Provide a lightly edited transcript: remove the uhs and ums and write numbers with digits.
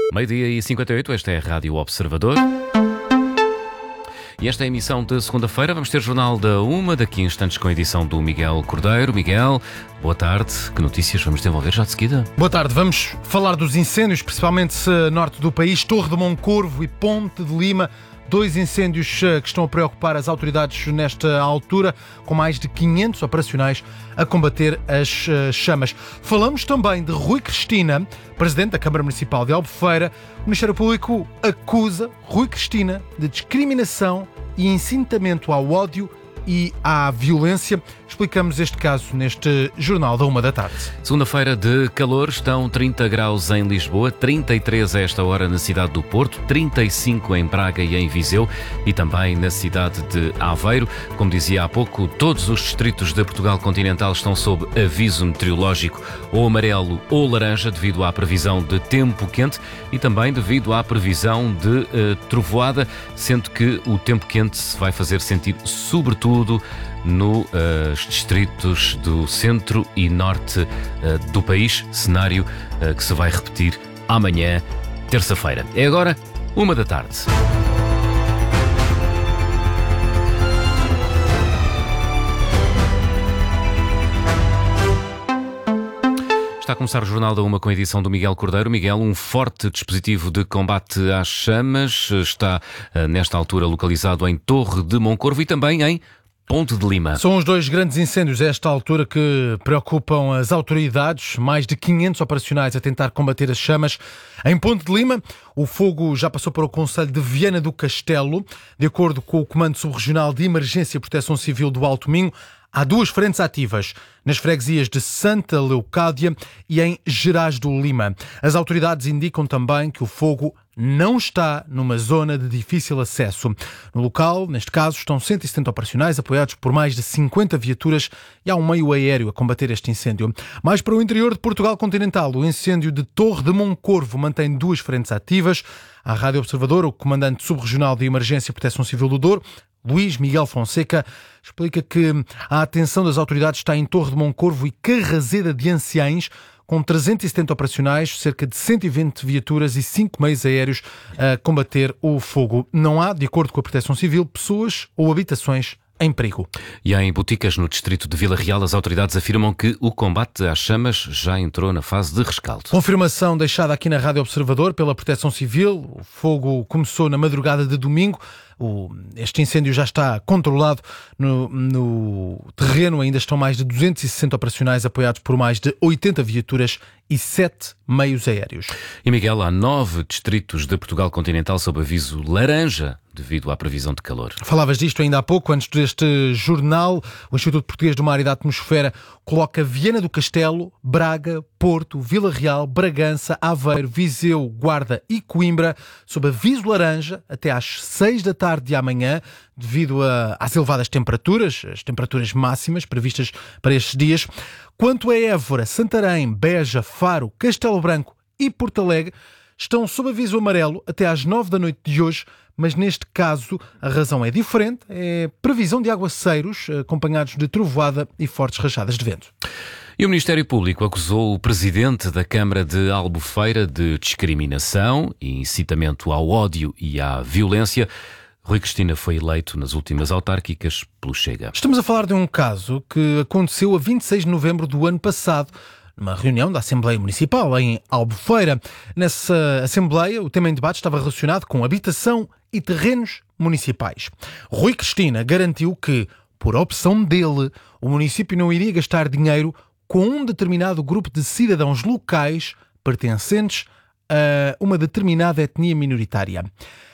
Meio-dia e 58, esta é a Rádio Observador. E esta é a emissão de segunda-feira. Vamos ter Jornal da Uma, daqui a instantes com a edição do Miguel Cordeiro. Miguel, boa tarde. Que notícias vamos desenvolver já de seguida? Boa tarde. Vamos falar dos incêndios, principalmente norte do país, Torre de Moncorvo e Ponte de Lima. Dois incêndios que estão a preocupar as autoridades nesta altura, com mais de 500 operacionais a combater as chamas. Falamos também de Rui Cristina, presidente da Câmara Municipal de Albufeira. O Ministério Público acusa Rui Cristina de discriminação e incitamento ao ódio e à violência. Explicamos este caso neste Jornal da Uma da tarde. Segunda-feira de calor, estão 30 graus em Lisboa, 33 a esta hora na cidade do Porto, 35 em Braga e em Viseu e também na cidade de Aveiro. Como dizia há pouco, todos os distritos de Portugal continental estão sob aviso meteorológico ou amarelo ou laranja devido à previsão de tempo quente e também devido à previsão de trovoada, sendo que o tempo quente se vai fazer sentir sobretudo nos distritos do centro e norte do país, cenário que se vai repetir amanhã, terça-feira. É agora 1 da tarde. Está a começar o Jornal da Uma com a edição do Miguel Cordeiro. Miguel, um forte dispositivo de combate às chamas está nesta altura localizado em Torre de Moncorvo e também em Ponte de Lima. São os dois grandes incêndios a esta altura que preocupam as autoridades. Mais de 500 operacionais a tentar combater as chamas. Em Ponte de Lima, o fogo já passou para o concelho de Viana do Castelo. De acordo com o Comando Subregional de Emergência e Proteção Civil do Alto Minho, há duas frentes ativas, nas freguesias de Santa Leucádia e em Gerais do Lima. As autoridades indicam também que o fogo não está numa zona de difícil acesso. No local, neste caso, estão 170 operacionais apoiados por mais de 50 viaturas e há um meio aéreo a combater este incêndio. Mais para o interior de Portugal continental, o incêndio de Torre de Moncorvo mantém duas frentes ativas. À Rádio Observador, o comandante subregional de Emergência e Proteção Civil do Douro, Luís Miguel Fonseca, explica que a atenção das autoridades está em Torre de Moncorvo e Carraseda de Anciães, com 370 operacionais, cerca de 120 viaturas e 5 meios aéreos a combater o fogo. Não há, de acordo com a Proteção Civil, pessoas ou habitações em perigo. E em Boticas, no distrito de Vila Real, as autoridades afirmam que o combate às chamas já entrou na fase de rescaldo. Confirmação deixada aqui na Rádio Observador pela Proteção Civil. O fogo começou na madrugada de domingo. Este incêndio já está controlado no terreno. Ainda estão mais de 260 operacionais apoiados por mais de 80 viaturas e 7 meios aéreos. E Miguel, há 9 distritos de Portugal continental sob aviso laranja devido à previsão de calor. Falavas disto ainda há pouco, antes deste jornal. O Instituto Português do Mar e da Atmosfera coloca Viana do Castelo, Braga, Porto, Vila Real, Bragança, Aveiro, Viseu, Guarda e Coimbra sob aviso laranja até às 6 da tarde de amanhã, devido às elevadas temperaturas, as temperaturas máximas previstas para estes dias. Quanto a Évora, Santarém, Beja, Faro, Castelo Branco e Porto Alegre, estão sob aviso amarelo até às 9 da noite de hoje, mas neste caso a razão é diferente, é previsão de aguaceiros acompanhados de trovoada e fortes rajadas de vento. E o Ministério Público acusou o presidente da Câmara de Albufeira de discriminação e incitamento ao ódio e à violência. Rui Cristina foi eleito nas últimas autárquicas pelo Chega. Estamos a falar de um caso que aconteceu a 26 de novembro do ano passado, numa reunião da Assembleia Municipal em Albufeira. Nessa Assembleia, o tema em debate estava relacionado com habitação e terrenos municipais. Rui Cristina garantiu que, por opção dele, o município não iria gastar dinheiro com um determinado grupo de cidadãos locais pertencentes a uma determinada etnia minoritária.